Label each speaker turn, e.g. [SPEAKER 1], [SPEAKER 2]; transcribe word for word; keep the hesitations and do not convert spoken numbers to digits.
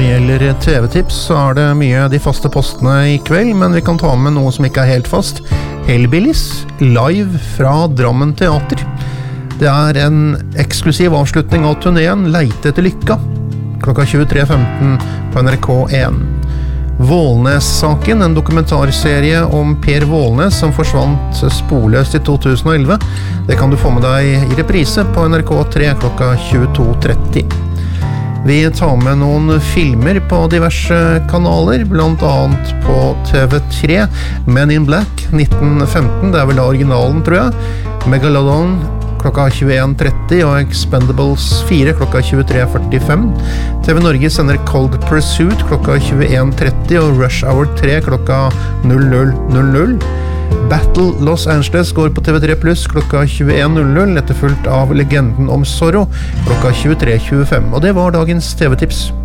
[SPEAKER 1] det gjelder T V-tips, så er det mye de faste postene i kveld, men vi kan ta med noe som ikke er helt fast. Hellbillies, live fra Drammen Teater. Det er en eksklusiv avslutning av turneen Leite etter lykka, klokka tjuetre femten på N R K én. Vålnes-saken, en dokumentarserie om Per Vålnes som forsvant sporløst i to tusen og elleve. Det kan du få med deg i reprise på N R K tre klokka tjueto tretti. Vi tar med noen filmer på diverse kanaler, blant annet på T V tre, Men in Black nitten femten, det er vel originalen tror jeg, Megalodon klokka tjueen tretti og Expendables fire klokka tjuetre førtifem. T V Norge sender Cold Pursuit klokka tjueen tretti og Rush Hour tre klokka null null null null. Battle Los Angeles går på T V tre pluss klokka tjueen null null, etterfulgt av Legenden om Zorro klokka tjuetre tjuefem. Og det var dagens T V-tips.